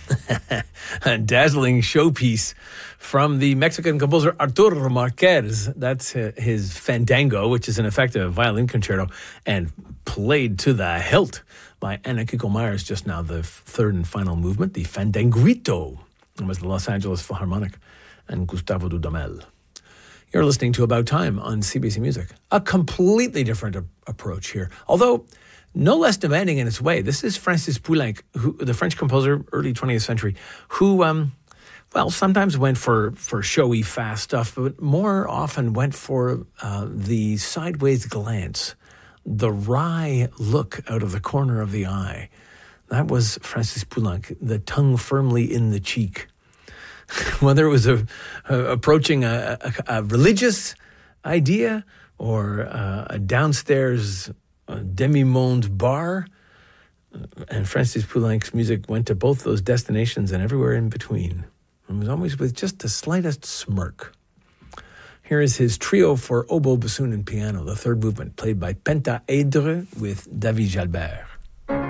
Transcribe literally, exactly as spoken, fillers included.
A dazzling showpiece from the Mexican composer Arturo Marquez. That's his Fandango, which is in effect a violin concerto, and played to the hilt by Anna Kiko Myers just now, the third and final movement, the Fandanguito. It was the Los Angeles Philharmonic and Gustavo Dudamel. You're listening to About Time on C B C Music. A completely different a- approach here, although no less demanding in its way. This is Francis Poulenc, who, the French composer, early twentieth century, who, um, well, sometimes went for, for showy, fast stuff, but more often went for uh, the sideways glance, the wry look out of the corner of the eye. That was Francis Poulenc, the tongue firmly in the cheek. Whether it was a, a, approaching a, a, a religious idea or uh, a downstairs a demi-monde bar, and Francis Poulenc's music went to both those destinations and everywhere in between. It was always with just the slightest smirk. Here is his trio for oboe, bassoon, and piano, the third movement, played by Pentaedre with David Jalbert.